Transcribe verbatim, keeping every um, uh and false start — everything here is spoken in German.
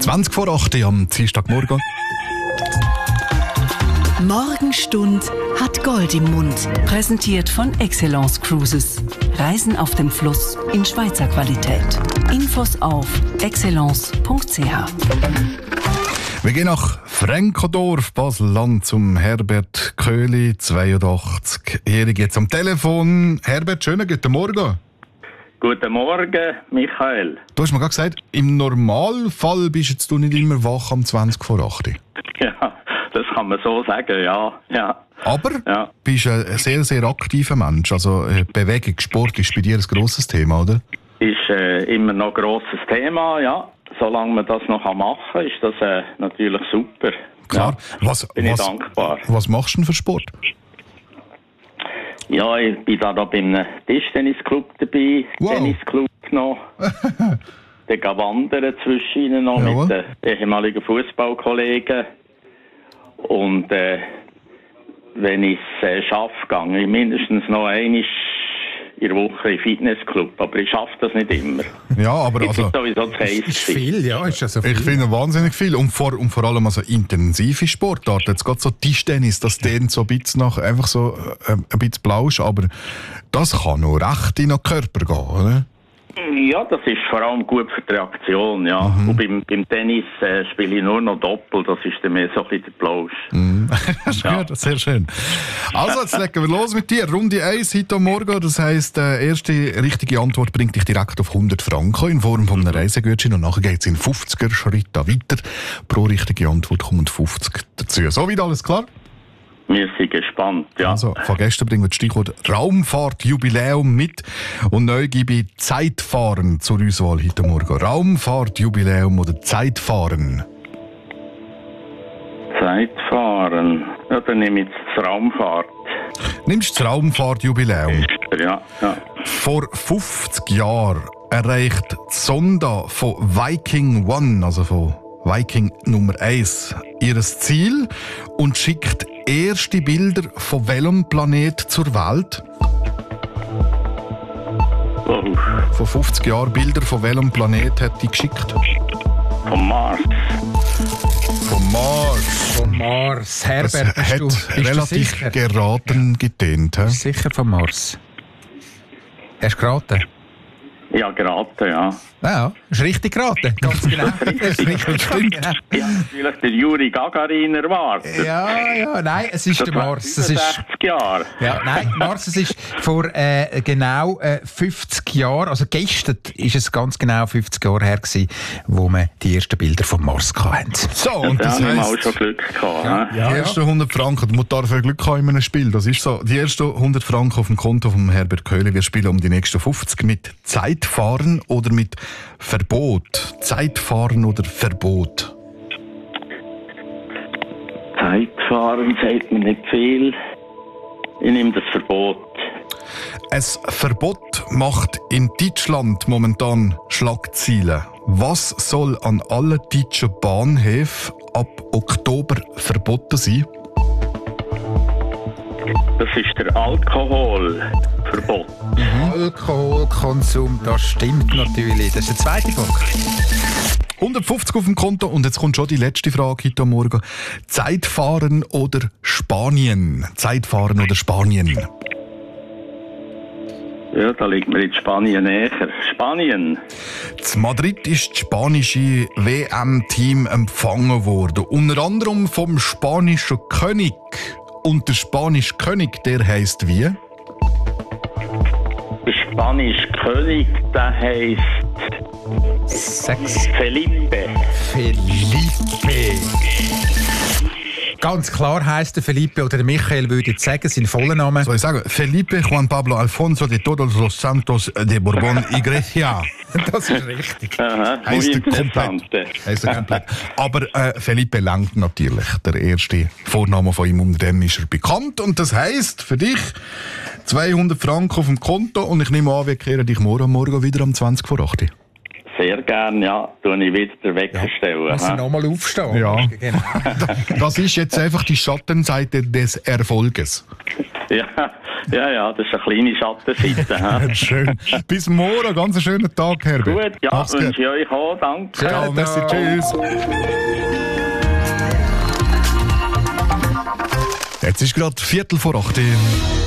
zwanzig vor acht am Dienstagmorgen. Morgenstund hat Gold im Mund. Präsentiert von Excellence Cruises. Reisen auf dem Fluss in Schweizer Qualität. Infos auf excellence punkt c h. Wir gehen nach Frankendorf, Basel-Land, zum Herbert Köhli, zweiundachtzig-jährig, jetzt am Telefon. Herbert, schönen guten Morgen. Guten Morgen, Michael. Du hast mir gerade gesagt, im Normalfall bist jetzt du nicht immer wach am zwanzig vor acht. Ja, das kann man so sagen, ja. ja. Aber ja. du bist ein sehr, sehr aktiver Mensch. Also Bewegung, Sport ist bei dir ein grosses Thema, oder? Ist äh, immer noch ein grosses Thema, ja. Solange man das noch machen kann, ist das äh, natürlich super. Klar. Ja, was, bin was, ich dankbar. Was machst du denn für Sport? Ja, ich bin da, da bei einem Tischtennisclub dabei, wow. Tennisclub noch. Dann gehe wandern zwischen ihnen noch Jawohl. mit den ehemaligen Fußballkollegen. Und äh, wenn ich es äh, schaffe, gehe ich mindestens noch einmal in der Woche in den Fitnessclub. Aber ich schaffe das nicht immer. Ja, aber Ich also... bin sowieso zu heiß. Ist viel, ja. Ist also viel. Ich finde wahnsinnig viel. Und vor, und vor allem also intensive Sportarten. Jetzt geht so Tischtennis, das dehnt so ein bisschen nach, einfach so äh, ein bisschen blausch, aber das kann noch recht in den Körper gehen, oder? Ja, das ist vor allem gut für die Reaktion, ja. Mhm. Und beim, beim Tennis äh, spiele ich nur noch Doppel, das ist dann mehr so ein bisschen der Plausch. Mhm. Das ist Ja. gut, sehr schön. Also, jetzt legen wir los mit dir. Runde eins heute Morgen, das heisst, die erste richtige Antwort bringt dich direkt auf hundert Franken in Form von einem Reisegutschein und nachher geht es in fünfziger Schritte weiter. Pro richtige Antwort kommen fünfzig dazu. So weit alles klar? Wir sind gespannt, ja. Also, von gestern bringen wir das Stichwort Raumfahrtjubiläum mit und neu gebe ich Zeitfahren zur Auswahl heute Morgen. Raumfahrtjubiläum oder Zeitfahren? Zeitfahren. Ja, dann nehme ich jetzt das Raumfahrt. Nimmst du das Raumfahrtjubiläum? Ja, ja. Vor fünfzig Jahren erreicht die Sonde von Viking One, also von Viking Nummer eins, ihr Ziel und schickt erste Bilder von welchem Planet zur Welt? Oh, Vor fünfzig Jahren Bilder von welchem Planet hat die geschickt? vom Mars. Vom Mars. Vom Mars. Herbert, Das bist hat du, bist relativ du sicher? geraten gedehnt. He? Bist du sicher vom Mars? Hast du geraten? Ja, geraten, ja. Ja, ist richtig geraten. Ganz genau. Das ist richtig stimmt. Ich habe natürlich den Juri Gagarin erwartet. Ja, ja, nein, es ist Das der wäre Mars. Es ist, fünfundsechzig Jahre. ja, nein, Mars, es ist vor äh, genau äh, fünfzig Jahren, also gestern ist es ganz genau fünfzig Jahre her gewesen, wo wir die ersten Bilder vom Mars hatten. So, und Da das haben wir auch heisst, schon Glück gehabt. Ja. hä? die ersten hundert Franken, man darf ja Glück haben in einem Spiel, das ist so. Die ersten hundert Franken auf dem Konto von Herbert Köhli. Wir spielen um die nächsten fünfzig mit Zeitfahren oder mit Verbot. Zeitfahren oder Verbot? Zeitfahren sagt mir nicht viel. Ich nehme das Verbot. Ein Verbot macht in Deutschland momentan Schlagzeilen. Was soll an allen deutschen Bahnhöfen ab Oktober verboten sein? Das ist der Alkoholverbot. Alkoholkonsum, das stimmt natürlich. Das ist der zweite Punkt. hundertfünfzig auf dem Konto und jetzt kommt schon die letzte Frage heute Morgen. Zeitfahren oder Spanien? Zeitfahren oder Spanien? Ja, da liegt mir jetzt Spanien näher. Spanien. In Madrid ist das spanische W M-Team empfangen worden. Unter anderem vom spanischen König. Und der spanische König, der heisst wie? Der spanische König, der heisst Sechs. Felipe. Felipe. Ganz klar heisst der Felipe, oder der Michael würde jetzt sagen, sein voller Name. Soll ich sagen? Felipe Juan Pablo Alfonso de Todos los Santos de Borbón y Grecia. Das ist richtig. Aha, Heisst er interessant. komplett. Heisst er komplett. Aber äh, Felipe langt natürlich. Der erste Vorname von ihm, unter dem ist er bekannt. Und das heisst für dich zweihundert Franken auf dem Konto. Und ich nehme an, wir kehren dich morgen, morgen wieder um zwanzig vor acht. Sehr gern, ja. Tue ich wieder den Wecker stellen. Muss hä? nochmal aufstehen. Ja. Genau. Das ist jetzt einfach die Schattenseite des Erfolges. Ja, Ja, ja, das ist eine kleine Schattenseite. Schön. Bis morgen, ganz einen schönen Tag, Herbert. Gut, ja, Mach's gut. wünsche ich euch auch. Danke. Ciao, merci, tschüss. Jetzt ist gerade Viertel vor acht.